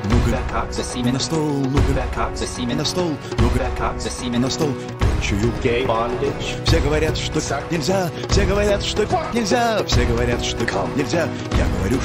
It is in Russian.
ну-ка, на стол, ну-ка, на стол, ну-ка, на стол. Чую Gay bondage. все говорят, что так нельзя, все говорят, что так нельзя, все говорят, что так нельзя. Я говорю,